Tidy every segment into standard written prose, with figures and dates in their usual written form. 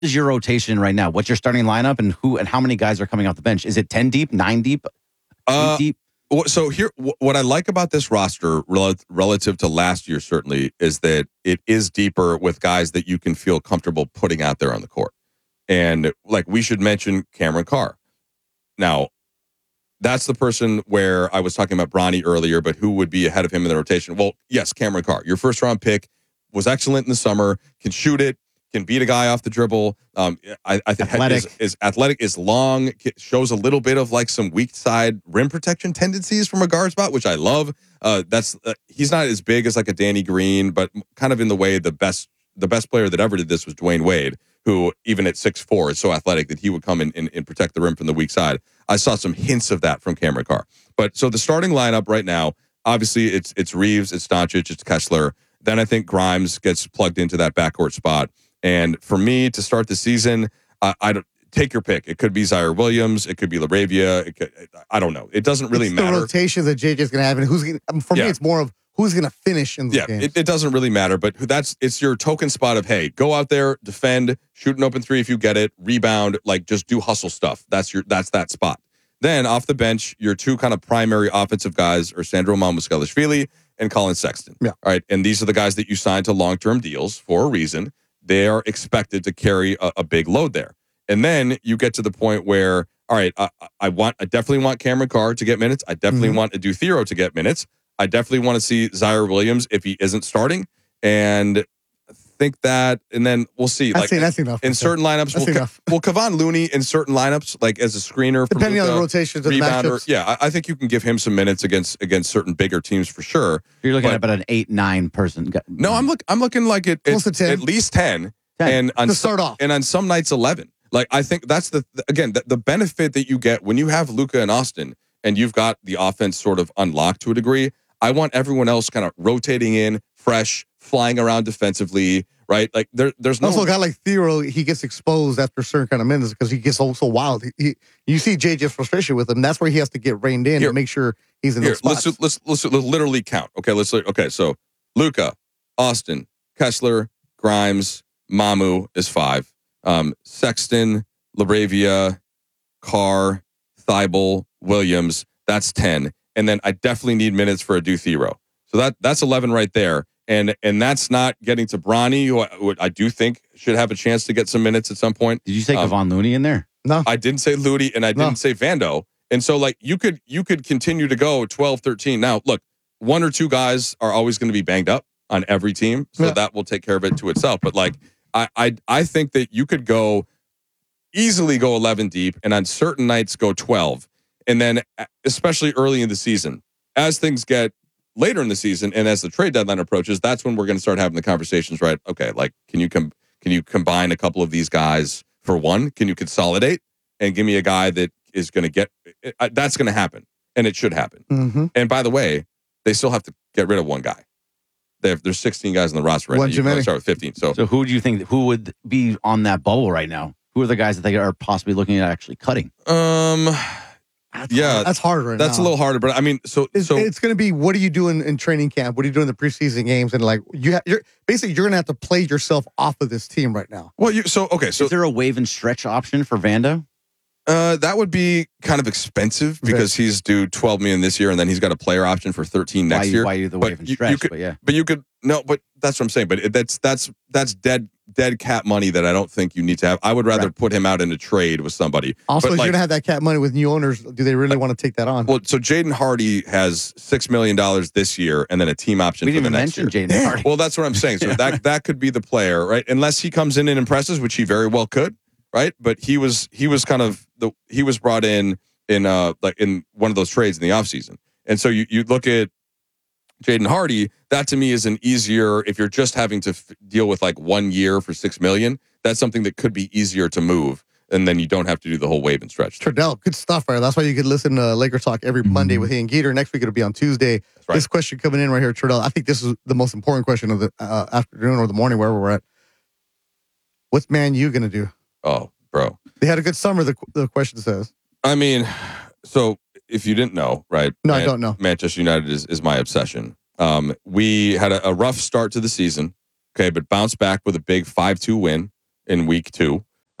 is your rotation right now? What's your starting lineup, and who and how many guys are coming off the bench? Is it 10 deep, 9 deep, 8 deep? So here, what I like about this roster relative to last year certainly is that it is deeper with guys that you can feel comfortable putting out there on the court. And like we should mention Cameron Carr. Now, that's the person where I was talking about Bronny earlier, but who would be ahead of him in the rotation? Well, yes, Cameron Carr, your first round pick, was excellent in the summer, can shoot it, can beat a guy off the dribble. I think is athletic, is long, shows a little bit of like some weak side rim protection tendencies from a guard spot, which I love. He's not as big as like a Danny Green, but kind of in the way the best player that ever did this was Dwayne Wade, who even at 6'4" is so athletic that he would come in and protect the rim from the weak side. I saw some hints of that from Cameron Carr. But so the starting lineup right now, obviously it's Reeves, it's Doncic, it's Kessler. Then I think Grimes gets plugged into that backcourt spot. And for me to start the season, I don't take your pick. It could be Zaire Williams. It could be LaRavia. I don't know. It doesn't really matter. The rotation that JJ's going to have, and who's gonna, for me, it's more of who's going to finish in the game. It doesn't really matter, but it's your token spot of, hey, go out there, defend, shoot an open three if you get it, rebound, like just do hustle stuff. That's that spot. Then off the bench, your two kind of primary offensive guys are Sandro Mamukelashvili and Colin Sexton. Yeah. All right. And these are the guys that you signed to long-term deals for a reason. They are expected to carry a big load there. And then you get to the point where, all right, I definitely want Cameron Carr to get minutes. I definitely want Adu Thero to get minutes. I definitely want to see Zaire Williams if he isn't starting. And I think that, and then we'll see. That's enough. In certain lineups, Kevon Looney in certain lineups, like as a screener, depending on the rotations of the matchups. Yeah, I think you can give him some minutes against certain bigger teams for sure. You're looking at about an 8-9 person. No, I'm looking like at least 10. And on to start off, and on some nights 11. Like I think that's the benefit that you get when you have Luka and Austin, and you've got the offense sort of unlocked to a degree. I want everyone else kind of rotating in, fresh, flying around defensively, right? Like there's no. Also, a guy like Thero, he gets exposed after certain kind of minutes because he gets so wild. You see JJ's frustration with him. That's where he has to get reined in and make sure he's in the spots. Let's literally count. Okay, so Luka, Austin, Kessler, Grimes, Mamu is 5. Sexton, LaRavia, Carr, Thibault, Williams, that's 10. And then I definitely need minutes for Adu Thero. So that's 11 right there. And that's not getting to Bronny, who I do think should have a chance to get some minutes at some point. Did you say Kevon Looney in there? No. I didn't say Looney, and I didn't say Vando. And so like you could continue to go 12, 13. Now, look, one or two guys are always going to be banged up on every team. So that will take care of it to itself. But like I think that you could easily go 11 deep, and on certain nights go 12. And then, especially early in the season, as things get later in the season and as the trade deadline approaches, that's when we're going to start having the conversations, right? Okay, like can you combine a couple of these guys for one? Can you consolidate and give me a guy that is going to get? That's going to happen, and it should happen. Mm-hmm. And by the way, they still have to get rid of one guy. There's 16 guys on the roster right now. You can start with 15. So who do you think who would be on that bubble right now? Who are the guys that they are possibly looking at actually cutting? That's hard right now. That's a little harder, but I mean, so it's going to be what are you doing in training camp? What are you doing in the preseason games? And like you're basically you're going to have to play yourself off of this team right now. Well, so is there a wave and stretch option for Vando? That would be kind of expensive because he's due $12 million this year, and then he's got a player option for 13 next year. Why you the wave and stretch? But you could but that's what I'm saying. But that's dead cap money that I don't think you need to have. I would rather put him out in a trade with somebody. Also, you're going to have that cap money with new owners. Do they really want to take that on? Well, so Jaden Hardy has $6 million this year, and then a team option for the next year. Jaden Hardy. Well, that's what I'm saying. So that could be the player, right? Unless he comes in and impresses, which he very well could. Right, but he was brought in like in one of those trades in the offseason. And so you look at Jaden Hardy, that to me is an easier, if you're just having to deal with like 1 year for $6 million, that's something that could be easier to move, and then you don't have to do the whole wave and stretch. Trudell, good stuff, right? That's why you could listen to Laker Talk every Monday with Ian Geeter. Next week it'll be on Tuesday. Right. This question coming in right here, Trudell. I think this is the most important question of the afternoon or the morning, wherever we're at. What's Man U going to do? Oh, bro. They had a good summer, the question says. I mean, so if you didn't know, right? No, I don't know. Manchester United is my obsession. We had a rough start to the season, okay, but bounced back with a big 5-2 win in week 2.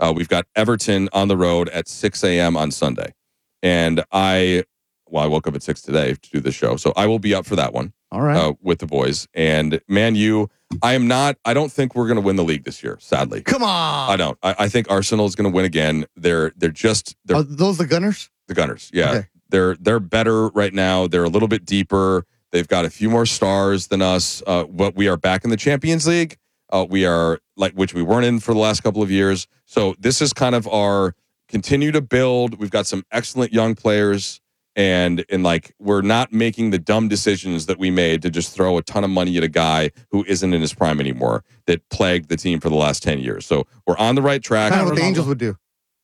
We've got Everton on the road at 6 a.m. on Sunday. And I woke up at 6 today to do the show. So I will be up for that one. All right. With the boys. And Man U, I don't think we're going to win the league this year, sadly. Come on. I don't. I think Arsenal is going to win again. They're Are those the Gunners? The Gunners, yeah. Okay. They're better right now. They're a little bit deeper. They've got a few more stars than us. But we are back in the Champions League. We are which we weren't in for the last couple of years. So this is kind of our continue to build. We've got some excellent young players, and we're not making the dumb decisions that we made to just throw a ton of money at a guy who isn't in his prime anymore that plagued the team for the last 10 years. So we're on the right track. Kind of what the Angels would do.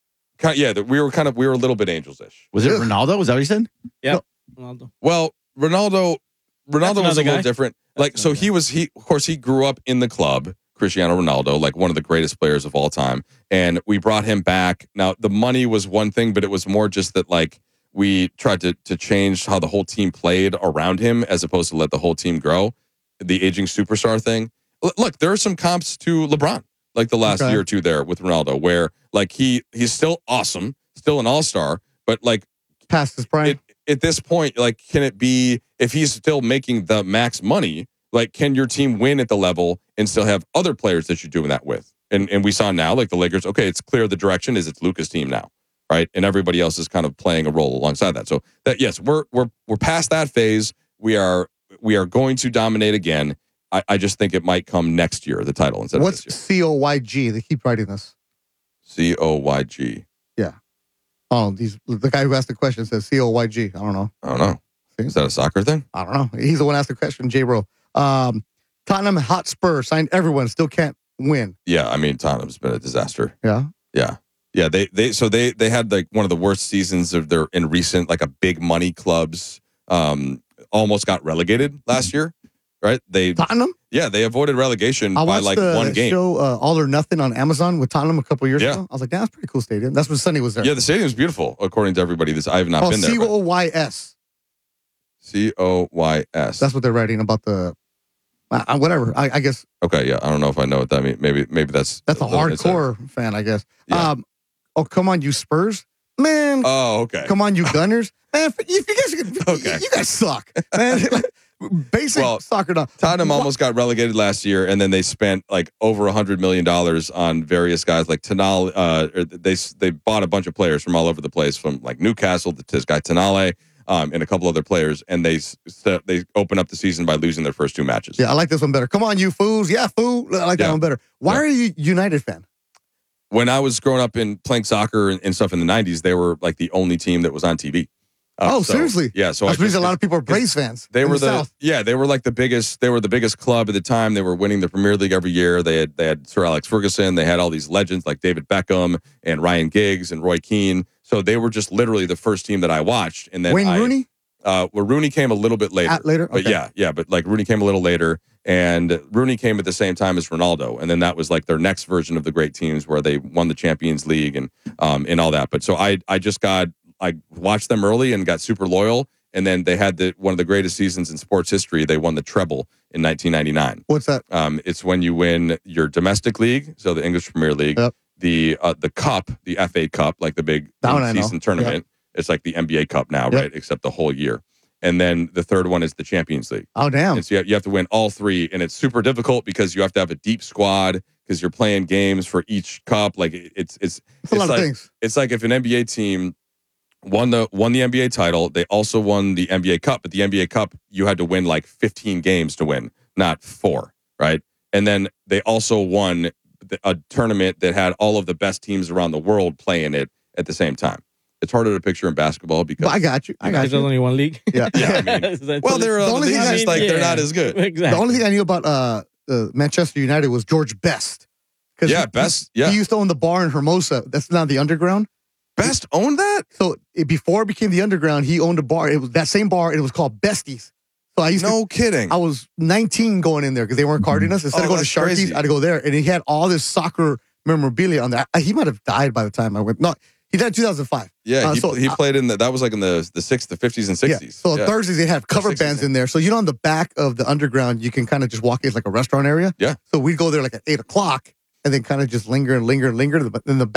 We were a little bit Angels-ish. Was it Ronaldo? Was that what you said? Yeah. Ronaldo. Well, Ronaldo was a little different. Of course, he grew up in the club, Cristiano Ronaldo, like one of the greatest players of all time. And we brought him back. Now, the money was one thing, but it was more just that we tried to change how the whole team played around him as opposed to let the whole team grow. The aging superstar thing. Look, there are some comps to LeBron, the last year or two there with Ronaldo, where he's still awesome, still an all-star, but past his prime. At this point, can it be, if he's still making the max money, can your team win at the level and still have other players that you're doing that with? And we saw now, the Lakers, okay, it's clear the direction is it's Luka's team now, right? And everybody else is kind of playing a role alongside that. So that, yes, we're past that phase. We are going to dominate again. I just think it might come next year, the title, instead of this year. What's COYG? They keep writing this. COYG. Yeah. Oh, the guy who asked the question says COYG. I don't know. Is that a soccer thing? I don't know. He's the one who asked the question, J-Bro. Tottenham Hotspur signed everyone, still can't win. Yeah, I mean, Tottenham's been a disaster. Yeah. Yeah, they had one of the worst seasons of their in recent, a big money clubs. Almost got relegated last year, right? Tottenham? Yeah, they avoided relegation by one game. I watched the show All or Nothing on Amazon with Tottenham a couple years ago. I was like, that's a pretty cool stadium. That's when Sonny was there. Yeah, the stadium's beautiful, according to everybody. I have not been there. COYS. COYS. That's what they're writing about the whatever. I guess. Okay, yeah, I don't know if I know what that means. Maybe that's a hardcore fan, I guess. Yeah. Come on, you Spurs, man. Oh, okay. Come on, you Gunners, man. You guys suck, man. Basic soccer. Tottenham almost got relegated last year, and then they spent over $100 million on various guys like Tonali. They bought a bunch of players from all over the place, from Newcastle to this guy Tonali. And a couple other players, and they open up the season by losing their first two matches. Yeah, I like this one better. Come on, you fools. Yeah, fool. I like that one better. Why are you a United fan? When I was growing up and playing soccer and stuff in the 90s, they were the only team that was on TV. Seriously? Yeah. So that's reason a lot of people are Braves fans. They were South. They were the biggest. They were the biggest club at the time. They were winning the Premier League every year. They had Sir Alex Ferguson. They had all these legends like David Beckham and Ryan Giggs and Roy Keane. So they were just literally the first team that I watched. And then Wayne Rooney? Rooney came a little bit later. Okay. But but Rooney came a little later, and Rooney came at the same time as Ronaldo, and then that was their next version of the great teams where they won the Champions League and all that. But so I watched them early and got super loyal, and then they had one of the greatest seasons in sports history. They won the treble in 1999. What's that? It's when you win your domestic league, so the English Premier League, the cup, the FA Cup, the big season tournament. Yep. It's like the NBA Cup now, right? Except the whole year. And then the third one is the Champions League. Oh, damn. And so you have to win all three, and it's super difficult because you have to have a deep squad because you're playing games for each cup. It's a lot of things. It's like if an NBA team won the NBA title, they also won the NBA Cup, but the NBA Cup you had to win 15 games to win, not 4, right? And then they also won a tournament that had all of the best teams around the world playing it at the same time. It's harder to picture in basketball because I got you. There's only one league. Yeah. I mean, well, they're they're not as good. Exactly. The only thing I knew about Manchester United was George Best. Best. Yeah, he used to own the bar in Hermosa. That's now the Underground. Best owned that. So before it became the Underground, he owned a bar. It was that same bar, and it was called Besties. So I used kidding. I was 19 going in there because they weren't carding us. Instead of going to Sharky's, I'd go there, and he had all this soccer memorabilia on that. He might have died by the time I went. No. He died in 2005. Yeah, he played in that was in the 50s and 60s. Yeah. So Thursdays they have cover bands in there. So on the back of the Underground, you can kind of just walk in. It's like a restaurant area. Yeah. So we'd go there at 8:00 and then kind of just linger in the